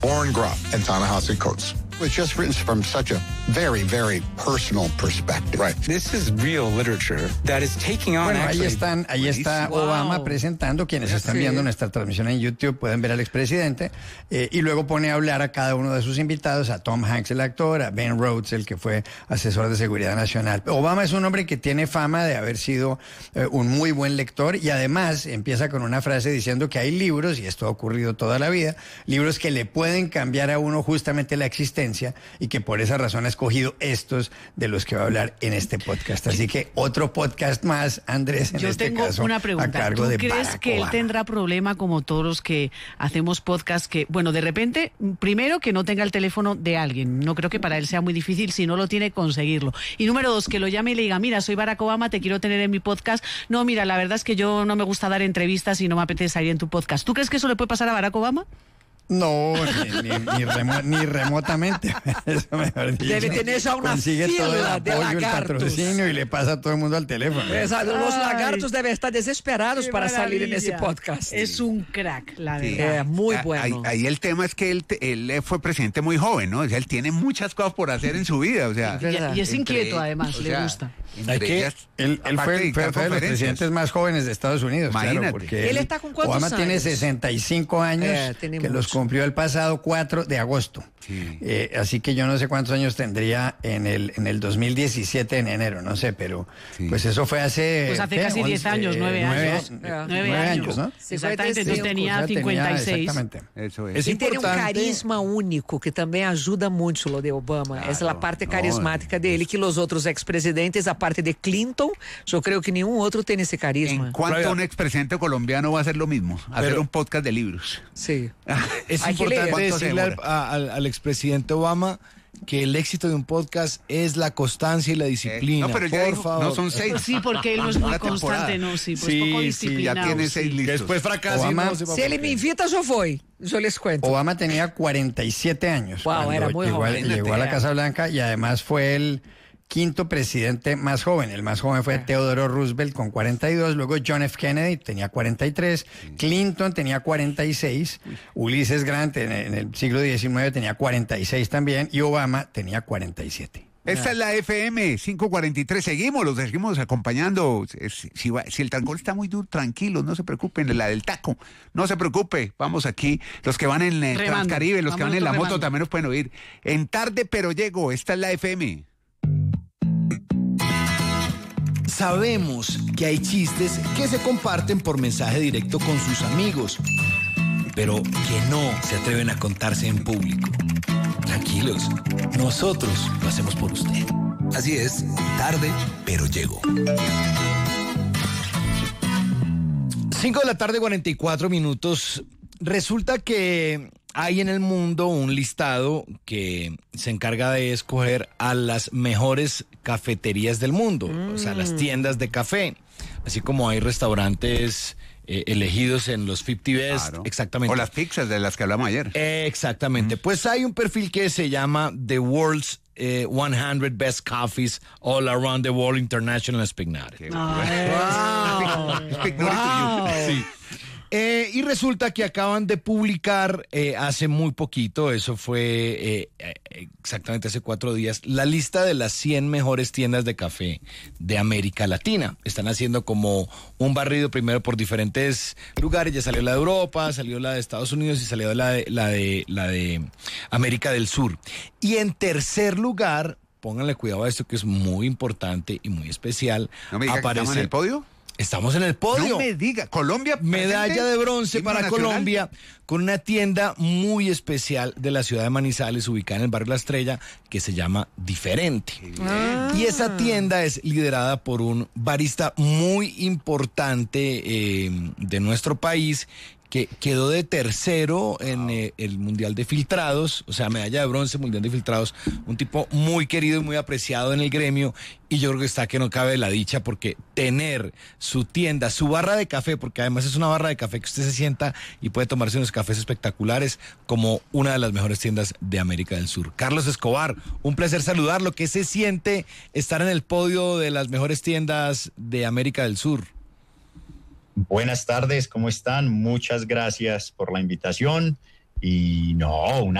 Warren Grubb and Ta-Nehisi Coates. It was just written from such a very, very personal perspective. Right. This is real literature that is taking on. Bueno, ahí está Obama presentando. Quienes están viendo nuestra transmisión en YouTube pueden ver al expresidente y luego pone a hablar a cada uno de sus invitados, a Tom Hanks, el actor, a Ben Rhodes, el que fue asesor de seguridad nacional. Obama es un hombre que tiene fama de haber sido un muy buen lector y además empieza con una frase diciendo que hay libros, y esto ha ocurrido toda la vida, libros que le pueden cambiar a uno justamente la existencia, y que por esa razón ha escogido estos de los que va a hablar en este podcast. Así que otro podcast más, Andrés, en este caso, yo tengo una pregunta. a cargo ¿Tú de crees Barack que Obama? él tendrá problema como todos los que hacemos podcast que, bueno, de repente, primero, que no tenga el teléfono de alguien? No creo que para él sea muy difícil, si no lo tiene, conseguirlo. Y número 2, que lo llame y le diga, mira, soy Barack Obama, te quiero tener en mi podcast. No, mira, la verdad es que yo no me gusta dar entrevistas y no me apetece salir en tu podcast. ¿Tú crees que eso le puede pasar a Barack Obama? No, ni remotamente. Eso mejor dicho. Debe tener ya una Consigue todo el fila de apoyo, el lagartos. patrocinio y le pasa a todo el mundo al teléfono. Exato, los lagartos deben estar desesperados Qué para salir en maravilla. ese podcast. Es un crack, la verdad. Muy bueno. Ahí el tema es que él fue presidente muy joven, ¿no? O sea, él tiene muchas cosas por hacer en su vida, o sea. Y es entre- inquieto, además, o le sea, gusta. entre ellas, Él aparte fue de dictar de los conferencias. presidentes más jóvenes de Estados Unidos. Imagínate. Claro, porque Él está con ¿cuántos Obama tiene años? 65 años, tiene que los mucho. cumplió el pasado 4 de agosto. Sí. Así que yo no sé cuántos años tendría en el 2017, en enero, no sé, pero Sí. pues eso fue hace... Pues hace ¿qué? casi 10 años, 9 años. 9 años, ¿no? Exactamente, entonces tenía O sea, 56. exactamente. Eso es. Es Y tiene un importante. carisma único que também ajuda muito lo de Obama. Claro, Essa é a parte no, carismática dele, que os outros ex-presidentes, a parte de Clinton, eu creio que nenhum outro tem esse carisma. ¿En cuánto Flavia. un expresidente colombiano va a hacer lo mismo? Hacer Pero- un podcast de libros. Sí. Es Hay que importante leer. ¿Cuánto se decirle demora? al expresidente Obama que el éxito de un podcast es la constancia y la disciplina. No, pero ya por dijo, favor. no son 6. Pues sí, porque él no es muy Una temporada. constante, no, sí, pues Sí, poco sí, ya disciplinado. Ya tiene sí. 6 Que listos. después fracasa y Obama- no sepa Se por ele qué. me invita, eu foi. Eu les cuento. Obama tenía 47 años. Wow, cuando era muy llegó, joven. llegó a la Casa Blanca y además fue el quinto presidente más joven. El más joven fue Theodore Roosevelt con 42, luego John F. Kennedy tenía 43, Clinton tenía 46, Ulysses Grant en el siglo XIX tenía 46 también y Obama tenía 47. Esta es la FM 543. Los seguimos acompañando. Si el trancón está muy duro, tranquilos, no se preocupen. La del taco, no se preocupe. Vamos aquí. Los que van en Remando. Transcaribe, los que van Vamos en la nosotros moto remando. también nos pueden oír. En tarde, pero llego. Esta es la FM. Sabemos que hay chistes que se comparten por mensaje directo con sus amigos, pero que no se atreven a contarse en público. Tranquilos, nosotros lo hacemos por usted. Así es, tarde, pero llego. 5 de la tarde, 44 minutos. Resulta que hay en el mundo un listado que se encarga de escoger a las mejores cafeterías del mundo, o sea, las tiendas de café, así como hay restaurantes elegidos en los 50 Best, Claro. exactamente. O las pizzas de las que hablamos ayer. Exactamente. Pues hay un perfil que se llama The World's 100 Best Coffees All Around the World International Spignare. Sí. Y resulta que acaban de publicar hace muy poquito, eso fue exactamente hace 4 días, la lista de las 100 mejores tiendas de café de América Latina. Están haciendo como un barrido primero por diferentes lugares, ya salió la de Europa, salió la de Estados Unidos y salió la de América del Sur. Y en tercer lugar, pónganle cuidado a esto que es muy importante y muy especial, ¿No me diga que estamos en el podio? Estamos en el podio. No me diga. Colombia. Medalla presente, de bronce himno para nacional. Colombia con una tienda muy especial de la ciudad de Manizales, ubicada en el barrio La Estrella, que se llama Diferente. Y esa tienda es liderada por un barista muy importante de nuestro país, que quedó de tercero en el Mundial de Filtrados, o sea, medalla de bronce, Mundial de Filtrados, un tipo muy querido y muy apreciado en el gremio, y yo creo que está que no cabe la dicha, porque tener su tienda, su barra de café, porque además es una barra de café que usted se sienta y puede tomarse unos cafés espectaculares, como una de las mejores tiendas de América del Sur. Carlos Escobar, un placer saludarlo. ¿Qué se siente estar en el podio de las mejores tiendas de América del Sur? Buenas tardes, ¿cómo están? Muchas gracias por la invitación Y no, una